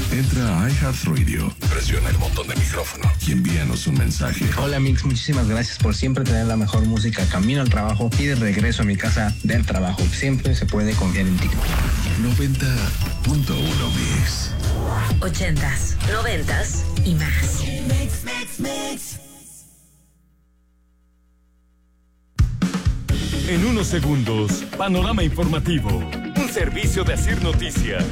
Entra a iHeartRadio, presiona el botón de micrófono y envíanos un mensaje. Hola Mix, muchísimas gracias por siempre tener la mejor música camino al trabajo y de regreso a mi casa del trabajo. Siempre se puede confiar en ti. 90.1 Mix. 80s, 90s y más. Mix. En unos segundos, panorama informativo. Un servicio de Asir Noticias.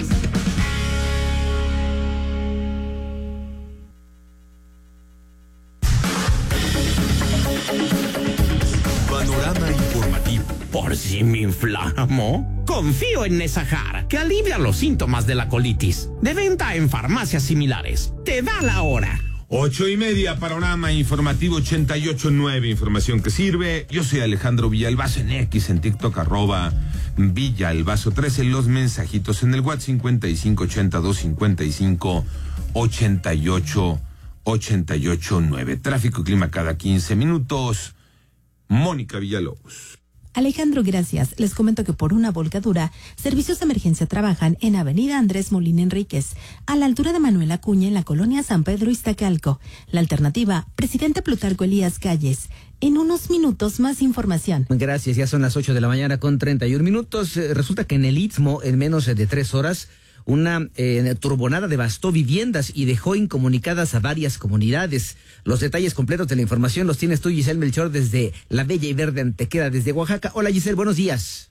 Panorama informativo. Por si me inflamo, confío en Nesahar, que alivia los síntomas de la colitis. De venta en farmacias similares. Te da la hora. 8:30, panorama informativo 88.9, información que sirve. Yo soy Alejandro Villalbazo en X, en TikTok, @Villalbazo13, los mensajitos en el WhatsApp 5582558889. Tráfico y clima cada 15 minutos. Mónica Villalobos. Alejandro, gracias. Les comento que por una volcadura, servicios de emergencia trabajan en Avenida Andrés Molina Enríquez, a la altura de Manuel Acuña, en la colonia San Pedro Iztacalco. La alternativa, Presidente Plutarco Elías Calles. En unos minutos, más información. Gracias, ya son las 8 de la mañana con 31 minutos. Resulta que en el Istmo, en menos de 3 horas, una turbonada devastó viviendas y dejó incomunicadas a varias comunidades. Los detalles completos de la información los tienes tú, Giselle Melchor, desde la bella y verde Antequera, desde Oaxaca. Hola, Giselle, buenos días.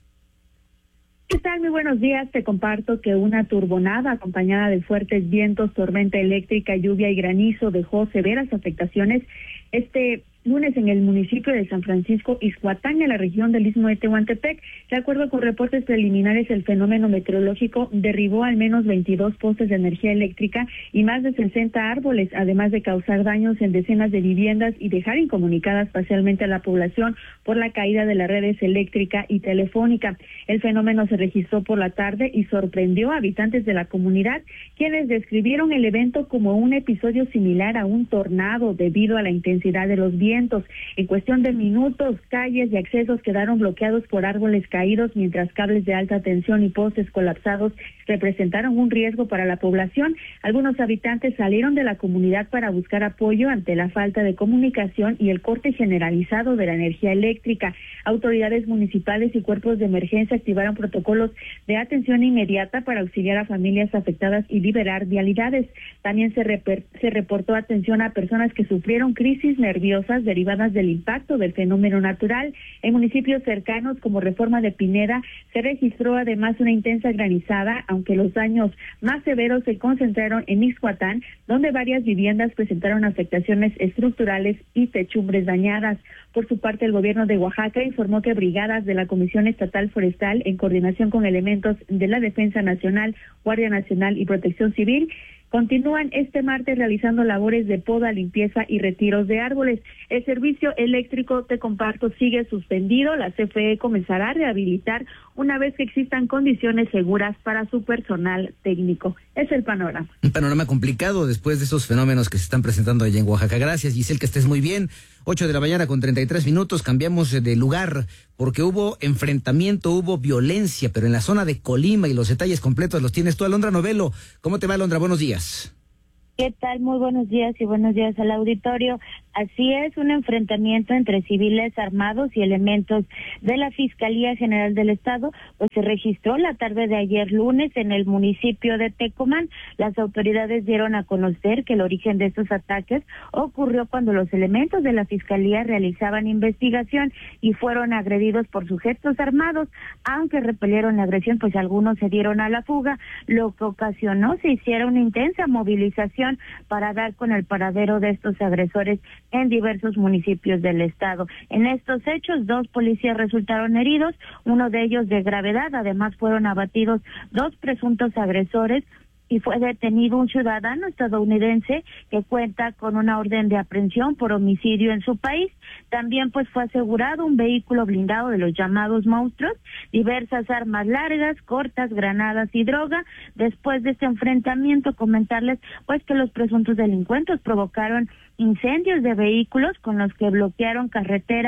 ¿Qué tal? Muy buenos días. Te comparto que una turbonada acompañada de fuertes vientos, tormenta eléctrica, lluvia y granizo dejó severas afectaciones este lunes en el municipio de San Francisco Ixhuatán, en la región del Istmo de Tehuantepec. De acuerdo con reportes preliminares, el fenómeno meteorológico derribó al menos 22 postes de energía eléctrica y más de 60 árboles, además de causar daños en decenas de viviendas y dejar incomunicadas parcialmente a la población por la caída de las redes eléctrica y telefónica. El fenómeno se registró por la tarde y sorprendió a habitantes de la comunidad, quienes describieron el evento como un episodio similar a un tornado debido a la intensidad de los vientos. En cuestión de minutos, calles y accesos quedaron bloqueados por árboles caídos, mientras cables de alta tensión y postes colapsados representaron un riesgo para la población. Algunos habitantes salieron de la comunidad para buscar apoyo ante la falta de comunicación y el corte generalizado de la energía eléctrica. Autoridades municipales y cuerpos de emergencia activaron protocolos de atención inmediata para auxiliar a familias afectadas y liberar vialidades. También se reportó atención a personas que sufrieron crisis nerviosas derivadas del impacto del fenómeno natural. En municipios cercanos como Reforma de Pineda se registró además una intensa granizada, aunque los daños más severos se concentraron en Ixhuatán, donde varias viviendas presentaron afectaciones estructurales y techumbres dañadas. Por su parte, el gobierno de Oaxaca informó que brigadas de la Comisión Estatal Forestal, en coordinación con elementos de la Defensa Nacional, Guardia Nacional y Protección Civil, continúan este martes realizando labores de poda, limpieza y retiros de árboles. El servicio eléctrico, te comparto, sigue suspendido. La CFE comenzará a rehabilitar una vez que existan condiciones seguras para su personal técnico. Es el panorama. Un panorama complicado después de esos fenómenos que se están presentando allá en Oaxaca. Gracias, Giselle, que estés muy bien. 8 de la mañana con 33 minutos, cambiamos de lugar porque hubo enfrentamiento, hubo violencia, pero en la zona de Colima, y los detalles completos los tienes tú, Alondra Novelo. ¿Cómo te va, Alondra? Buenos días. ¿Qué tal? Muy buenos días y buenos días al auditorio. Así es, un enfrentamiento entre civiles armados y elementos de la Fiscalía General del Estado, pues se registró la tarde de ayer lunes en el municipio de Tecomán. Las autoridades dieron a conocer que el origen de estos ataques ocurrió cuando los elementos de la Fiscalía realizaban investigación y fueron agredidos por sujetos armados. Aunque repelieron la agresión, pues algunos se dieron a la fuga, lo que ocasionó se hiciera una intensa movilización para dar con el paradero de estos agresores en diversos municipios del estado. En estos hechos, 2 policías resultaron heridos, uno de ellos de gravedad. Además, fueron abatidos 2 presuntos agresores y fue detenido un ciudadano estadounidense que cuenta con una orden de aprehensión por homicidio en su país. También pues fue asegurado un vehículo blindado de los llamados monstruos, diversas armas largas, cortas, granadas y droga. Después de este enfrentamiento, comentarles pues que los presuntos delincuentes provocaron incendios de vehículos con los que bloquearon carreteras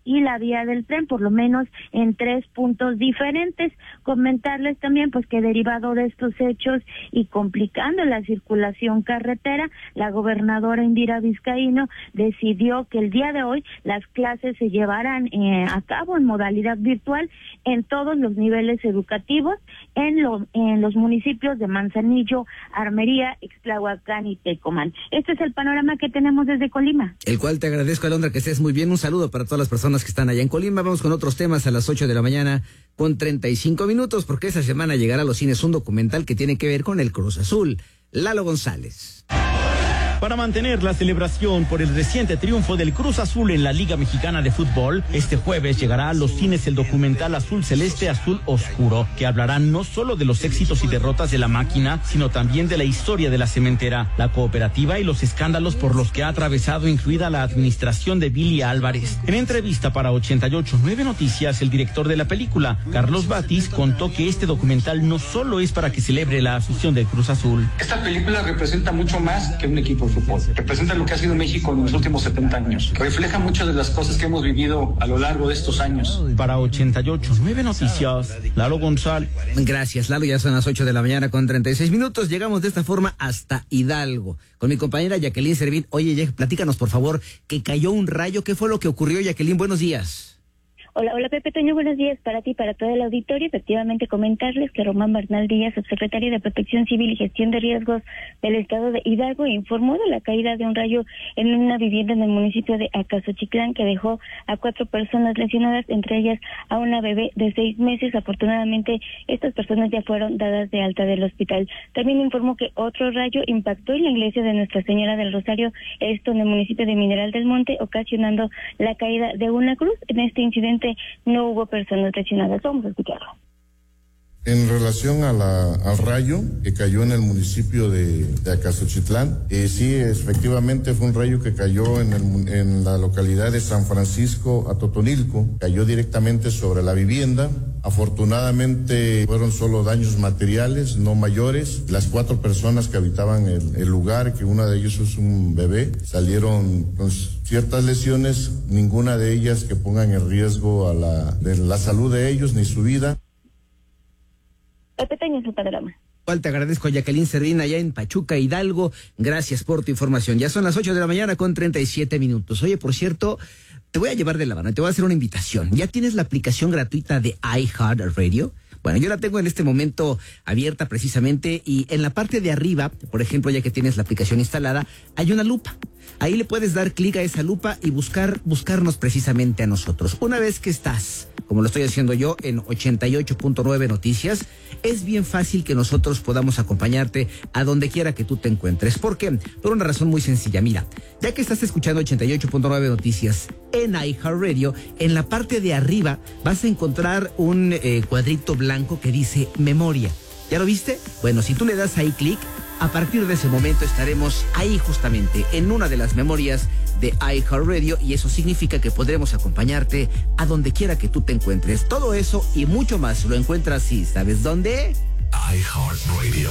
y la vía del tren, por lo menos en 3 puntos diferentes. Comentarles también pues que derivado de estos hechos y complicando la circulación carretera, la gobernadora Indira Vizcaíno decidió que el día de hoy las clases se llevarán a cabo en modalidad virtual en todos los niveles educativos en los municipios de Manzanillo, Armería, Ixtlahuacán y Tecomán. Este es el panorama que tenemos desde Colima. El cual te agradezco, Alondra, que estés muy bien. Un saludo para todas las personas que están allá en Colima. Vamos con otros temas a las 8 de la mañana con 35 minutos, porque esta semana llegará a los cines un documental que tiene que ver con el Cruz Azul. Lalo González. Para mantener la celebración por el reciente triunfo del Cruz Azul en la Liga Mexicana de Fútbol, este jueves llegará a los cines el documental Azul Celeste, Azul Oscuro, que hablará no solo de los éxitos y derrotas de la máquina, sino también de la historia de la cementera, la cooperativa y los escándalos por los que ha atravesado, incluida la administración de Billy Álvarez. En entrevista para 88.9 Noticias, el director de la película, Carlos Batis, contó que este documental no solo es para que celebre la afición del Cruz Azul. Esta película representa mucho más que un equipo de fútbol. Representa lo que ha sido México en los últimos 70 años. Refleja muchas de las cosas que hemos vivido a lo largo de estos años. Para 88.9 Noticias, Lalo González. Gracias, Lalo. Ya son las 8 de la mañana con 36 minutos. Llegamos de esta forma hasta Hidalgo. Con mi compañera Jacqueline Servín. Oye, platícanos, por favor, que cayó un rayo. ¿Qué fue lo que ocurrió, Jacqueline? Buenos días. Hola Pepe Toño, buenos días para ti y para todo el auditorio. Efectivamente, comentarles que Román Bernal Díaz, subsecretario de Protección Civil y Gestión de Riesgos del Estado de Hidalgo, informó de la caída de un rayo en una vivienda en el municipio de Acasochitlán que dejó a 4 personas lesionadas, entre ellas a una bebé de 6 meses. Afortunadamente, estas personas ya fueron dadas de alta del hospital. También informó que otro rayo impactó en la iglesia de Nuestra Señora del Rosario, esto en el municipio de Mineral del Monte, ocasionando la caída de una cruz. En este incidente no hubo personas lesionadas. Vamos a escucharlo. En relación al rayo que cayó en el municipio de Acasochitlán, sí, efectivamente fue un rayo que cayó en la localidad de San Francisco Atotonilco, cayó directamente sobre la vivienda. Afortunadamente fueron solo daños materiales, no mayores. Las 4 personas que habitaban el lugar, que una de ellos es un bebé, salieron con ciertas lesiones, ninguna de ellas que pongan en riesgo de la salud de ellos ni su vida. Pepe Toño, su panorama. Te agradezco a Jacqueline Servín allá en Pachuca, Hidalgo. Gracias por tu información. Ya son las 8 de la mañana con 37 minutos. Oye, por cierto, te voy a llevar de la mano, te voy a hacer una invitación. ¿Ya tienes la aplicación gratuita de iHeartRadio? Bueno, yo la tengo en este momento abierta precisamente y en la parte de arriba, por ejemplo, ya que tienes la aplicación instalada, hay una lupa. Ahí le puedes dar clic a esa lupa y buscarnos precisamente a nosotros. Una vez que estás, como lo estoy haciendo yo, en 88.9 Noticias, es bien fácil que nosotros podamos acompañarte a donde quiera que tú te encuentres. ¿Por qué? Por una razón muy sencilla. Mira, ya que estás escuchando 88.9 Noticias en iHeartRadio, en la parte de arriba vas a encontrar un cuadrito blanco que dice memoria. ¿Ya lo viste? Bueno, si tú le das ahí clic, a partir de ese momento estaremos ahí justamente en una de las memorias de iHeartRadio y eso significa que podremos acompañarte a donde quiera que tú te encuentres. Todo eso y mucho más lo encuentras, ¿sí? ¿Sabes dónde? iHeartRadio.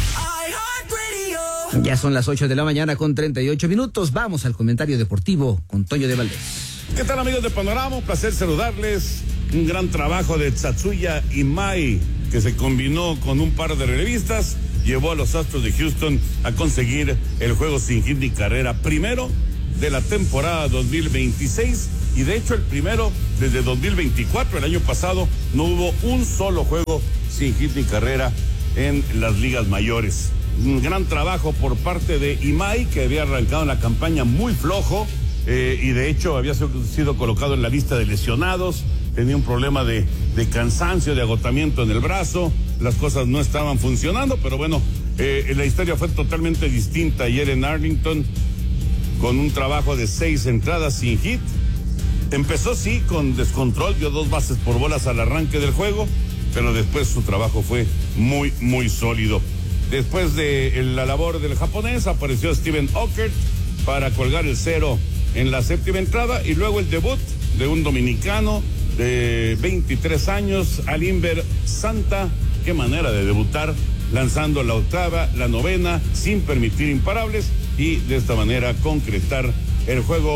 Ya son las 8 de la mañana con 38 minutos. Vamos al comentario deportivo con Toño de Valdés. ¿Qué tal, amigos de Panorama? Un placer saludarles. Un gran trabajo de Tatsuya Imai, que se combinó con un par de relevistas, llevó a los Astros de Houston a conseguir el juego sin hit ni carrera, primero de la temporada 2026 y de hecho el primero desde 2024. El año pasado no hubo un solo juego sin hit ni carrera en las ligas mayores. Un gran trabajo por parte de Imai, que había arrancado en la campaña muy flojo y de hecho había sido colocado en la lista de lesionados. Tenía un problema de cansancio, de agotamiento en el brazo. Las cosas no estaban funcionando, pero bueno, la historia fue totalmente distinta ayer en Arlington, con un trabajo de 6 entradas sin hit. Empezó sí con descontrol, dio 2 bases por bolas al arranque del juego, pero después su trabajo fue muy, muy sólido. Después de la labor del japonés, apareció Steven Ockert para colgar el 0 en la 7ª entrada, y luego el debut de un dominicano de 23 años, Alimber Santa. Qué manera de debutar, lanzando la 8ª, la 9ª, sin permitir imparables, y de esta manera concretar el juego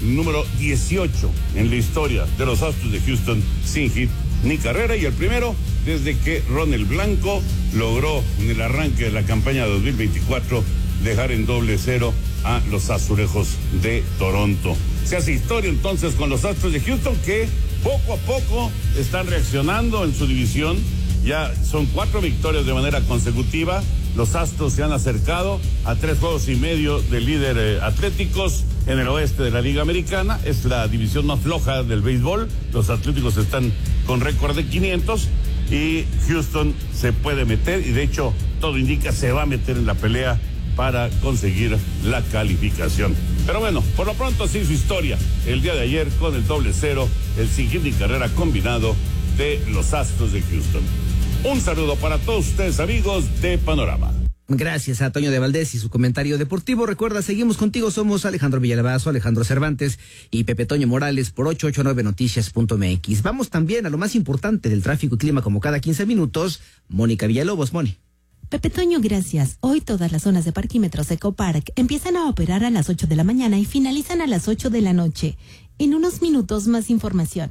número 18 en la historia de los Astros de Houston sin hit ni carrera, y el primero desde que Ronald Blanco logró en el arranque de la campaña 2024 dejar en 0 a los Azulejos de Toronto. Se hace historia entonces con los Astros de Houston, que poco a poco están reaccionando en su división. Ya son 4 victorias de manera consecutiva. Los Astros se han acercado a 3 juegos y medio del líder Atléticos en el oeste de la Liga Americana. Es la división más floja del béisbol. Los Atléticos están con récord de 500 y Houston se puede meter, y de hecho todo indica se va a meter en la pelea para conseguir la calificación. Pero bueno, por lo pronto sí su historia el día de ayer con el 0, el sin hit ni carrera combinado de los Astros de Houston. Un saludo para todos ustedes, amigos de Panorama. Gracias a Toño de Valdés y su comentario deportivo. Recuerda, seguimos contigo, somos Alejandro Villalbazo, Alejandro Cervantes y Pepe Toño Morales por 889noticias.mx. Vamos también a lo más importante del tráfico y clima como cada 15 minutos. Mónica Villalobos, Moni. Pepe Toño, gracias. Hoy todas las zonas de parquímetros Ecopark empiezan a operar a las 8 de la mañana y finalizan a las 8 de la noche. En unos minutos más información.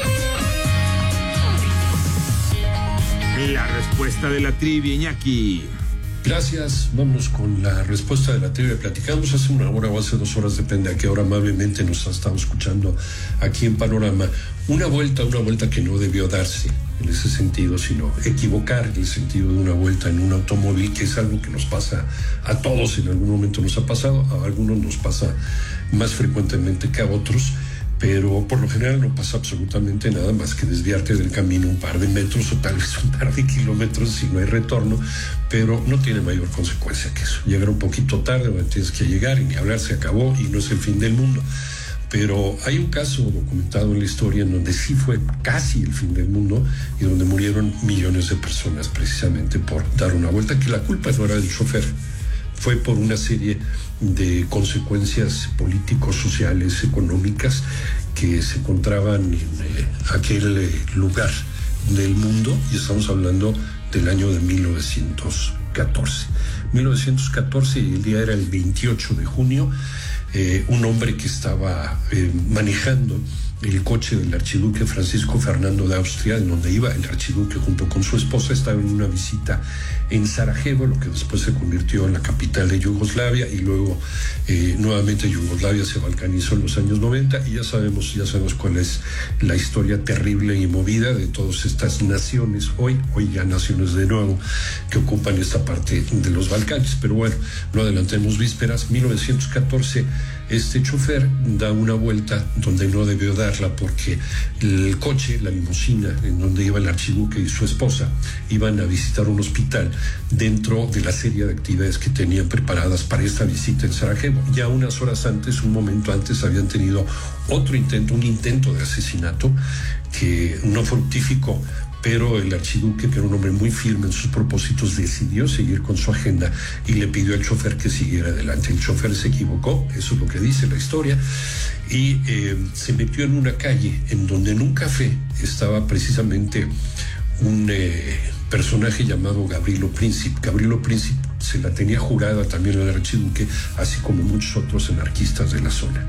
La respuesta de la trivia, Iñaki. Gracias, vámonos con la respuesta de la trivia. Platicamos hace 1 hora o hace 2 horas, depende a qué hora amablemente nos ha estado escuchando aquí en Panorama. Una vuelta que no debió darse en ese sentido, sino equivocar el sentido de una vuelta en un automóvil, que es algo que nos pasa a todos, en algún momento nos ha pasado, a algunos nos pasa más frecuentemente que a otros, pero por lo general no pasa absolutamente nada más que desviarte del camino un par de metros o tal vez un par de kilómetros si no hay retorno, pero no tiene mayor consecuencia que eso. Llegar un poquito tarde, donde tienes que llegar y ni hablar, se acabó y no es el fin del mundo. Pero hay un caso documentado en la historia en donde sí fue casi el fin del mundo y donde murieron millones de personas precisamente por dar una vuelta, que la culpa no era del chofer, fue por una serie de consecuencias políticos, sociales, económicas que se encontraban en aquel lugar del mundo, y estamos hablando del año de 1914. 1914, y el día era el 28 de junio, un hombre que estaba manejando el coche del archiduque Francisco Fernando de Austria, en donde iba el archiduque junto con su esposa, estaba en una visita en Sarajevo, lo que después se convirtió en la capital de Yugoslavia, y luego nuevamente Yugoslavia se balcanizó en los años 90, y ya sabemos cuál es la historia terrible y movida de todas estas naciones, hoy ya naciones de nuevo, que ocupan esta parte de los Balcanes. Pero bueno, no adelantemos vísperas. 1914, este chofer da una vuelta donde no debió darla, porque el coche, la limusina en donde iba el archiduque y su esposa, iban a visitar un hospital dentro de la serie de actividades que tenían preparadas para esta visita en Sarajevo. Ya unas horas antes, un momento antes, habían tenido un intento de asesinato que no fructificó, pero el archiduque, que era un hombre muy firme en sus propósitos, decidió seguir con su agenda y le pidió al chofer que siguiera adelante. El chofer se equivocó, eso es lo que dice la historia, y se metió en una calle en donde en un café estaba precisamente un personaje llamado Gavrilo Princip. Gavrilo Princip se la tenía jurada también al archiduque, así como muchos otros anarquistas de la zona.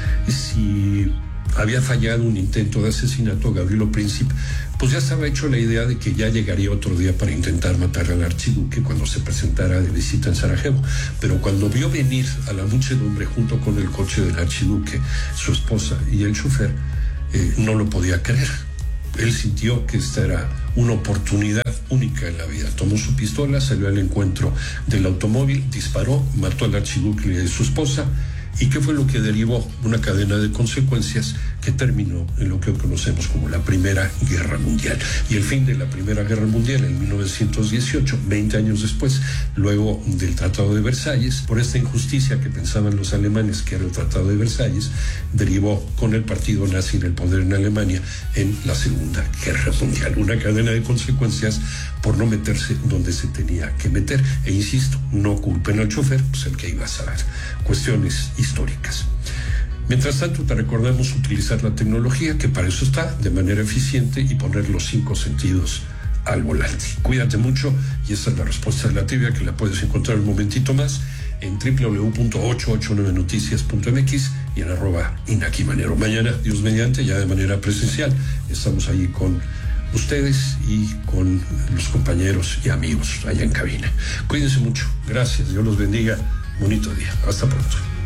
Si había fallado un intento de asesinato, Gavrilo Princip pues ya estaba hecho la idea de que ya llegaría otro día para intentar matar al archiduque cuando se presentara de visita en Sarajevo. Pero cuando vio venir a la muchedumbre junto con el coche del archiduque, su esposa y el chofer, no lo podía creer. Él sintió que esta era una oportunidad única en la vida. Tomó su pistola, salió al encuentro del automóvil, disparó, mató al archiduque y a su esposa. ¿Y qué fue lo que derivó? Una cadena de consecuencias que terminó en lo que conocemos como la Primera Guerra Mundial. Y el fin de la Primera Guerra Mundial en 1918, 20 años después, luego del Tratado de Versalles, por esta injusticia que pensaban los alemanes que era el Tratado de Versalles, derivó con el partido nazi en el poder en Alemania en la Segunda Guerra Mundial. Una cadena de consecuencias por no meterse donde se tenía que meter. E insisto, no culpen al chofer, pues el que iba a saber. Cuestiones históricas. Mientras tanto, te recordamos utilizar la tecnología, que para eso está, de manera eficiente, y poner los 5 sentidos al volante. Cuídate mucho, y esta es la respuesta de la trivia, que la puedes encontrar un momentito más en www.889noticias.mx y en @Inaki Manero. Mañana, Dios mediante, ya de manera presencial, estamos ahí con ustedes y con los compañeros y amigos allá en cabina. Cuídense mucho. Gracias. Dios los bendiga. Bonito día. Hasta pronto.